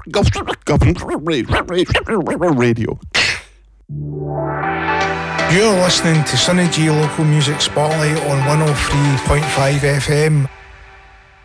Radio. You're listening to Sunny G Local Music Spotlight on 103.5 FM.